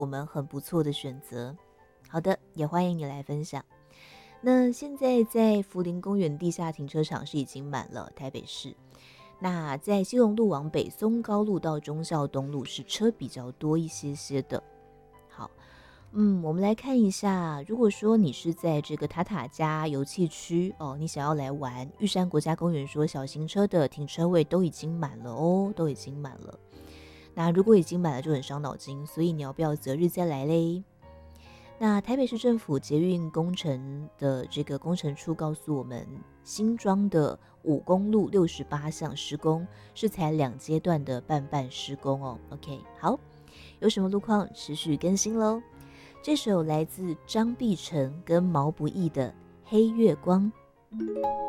我们很不错的选择。好的，也欢迎你来分享。那现在在福林公园地下停车场是已经满了，台北市。那在基隆路往北，松高路到忠孝东路是车比较多一些些的。好，我们来看一下，如果说你是在这个塔塔加油气区哦，你想要来玩，玉山国家公园说小型车的停车位都已经满了哦，都已经满了。那如果已经满了就很伤脑筋，所以你要不要择日再来嘞？那台北市政府捷运工程的这个工程处告诉我们，新庄的5公路68项施工是采2阶段的半施工哦。OK， 好，有什么路况持续更新咯。这首来自张碧晨跟毛不易的《黑月光》。